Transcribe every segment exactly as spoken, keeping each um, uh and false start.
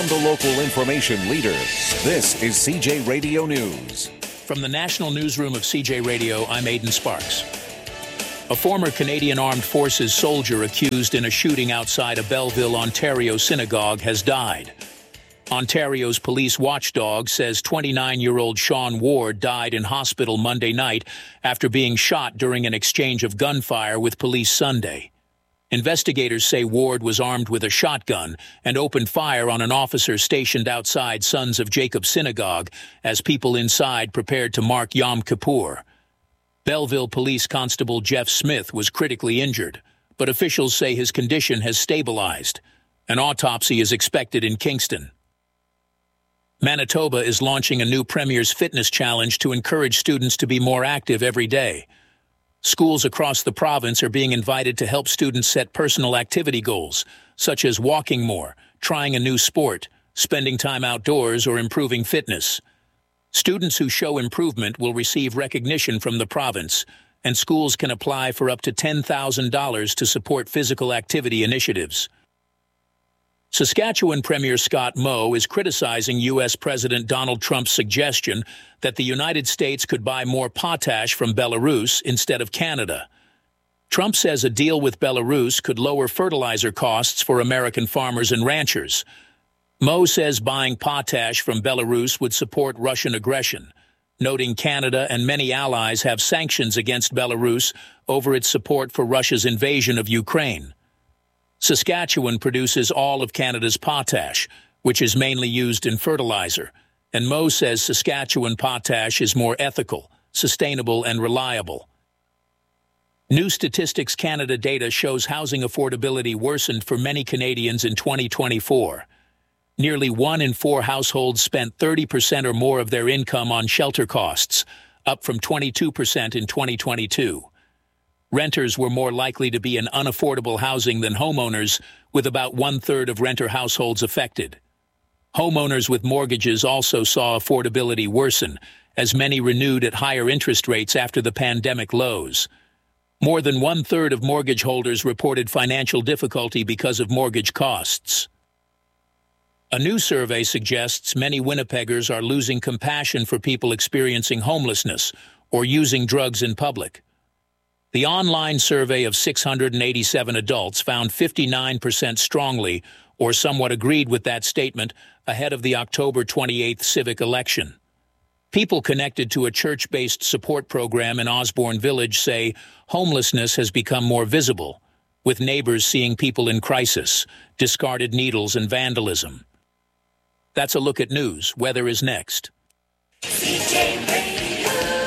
From the local information leader, this is C J Radio News. From the National Newsroom of C J Radio, I'm Aidan Sparks. A former Canadian Armed Forces soldier accused in a shooting outside a Belleville, Ontario synagogue has died. Ontario's police watchdog says twenty-nine-year-old Sean Ward died in hospital Monday night after being shot during an exchange of gunfire with police Sunday. Investigators say Ward was armed with a shotgun and opened fire on an officer stationed outside Sons of Jacob Synagogue as people inside prepared to mark Yom Kippur. Belleville Police Constable Jeff Smith was critically injured, but officials say his condition has stabilized. An autopsy is expected in Kingston. Manitoba is launching a new Premier's Fitness Challenge to encourage students to be more active every day. Schools across the province are being invited to help students set personal activity goals, such as walking more, trying a new sport, spending time outdoors, or improving fitness. Students who show improvement will receive recognition from the province, and schools can apply for up to ten thousand dollars to support physical activity initiatives. Saskatchewan Premier Scott Moe is criticizing U S President Donald Trump's suggestion that the United States could buy more potash from Belarus instead of Canada. Trump says a deal with Belarus could lower fertilizer costs for American farmers and ranchers. Moe says buying potash from Belarus would support Russian aggression, noting Canada and many allies have sanctions against Belarus over its support for Russia's invasion of Ukraine. Saskatchewan produces all of Canada's potash, which is mainly used in fertilizer, and Moe says Saskatchewan potash is more ethical, sustainable, and reliable. New Statistics Canada data shows housing affordability worsened for many Canadians in twenty twenty-four. Nearly one in four households spent thirty percent or more of their income on shelter costs, up from twenty-two percent in twenty twenty-two. Renters were more likely to be in unaffordable housing than homeowners, with about one-third of renter households affected. Homeowners with mortgages also saw affordability worsen, as many renewed at higher interest rates after the pandemic lows. More than one-third of mortgage holders reported financial difficulty because of mortgage costs. A new survey suggests many Winnipeggers are losing compassion for people experiencing homelessness or using drugs in public. The online survey of six hundred eighty-seven adults found fifty-nine percent strongly or somewhat agreed with that statement ahead of the October twenty-eighth civic election. People connected to a church-based support program in Osborne Village say homelessness has become more visible, with neighbors seeing people in crisis, discarded needles, and vandalism. That's a look at news. Weather is next. C J Radio,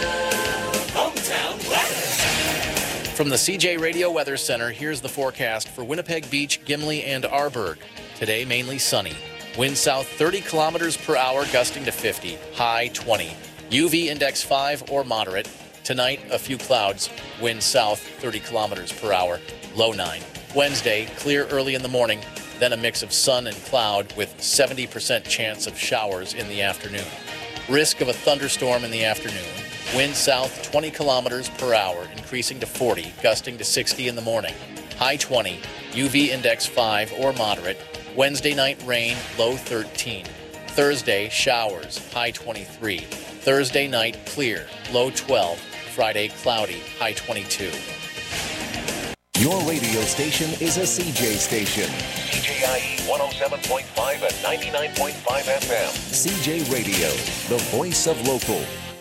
hometown weather. From the C J Radio Weather Center, here's the forecast for Winnipeg Beach, Gimli, and Arborg. Today, mainly sunny. Wind south thirty kilometers per hour, gusting to fifty. High twenty. U V index five or moderate. Tonight, a few clouds. Wind south thirty kilometers per hour. Low nine. Wednesday, clear early in the morning. Then a mix of sun and cloud with seventy percent chance of showers in the afternoon. Risk of a thunderstorm in the afternoon. Wind south twenty kilometers per hour, increasing to forty, gusting to sixty in the morning. High twenty, U V index five or moderate. Wednesday night rain, low thirteen. Thursday, showers, high twenty-three. Thursday night clear, low twelve. Friday cloudy, high twenty-two. Your radio station is a C J station. C J I E one oh seven point five and ninety-nine point five F M. C J Radio, the voice of local.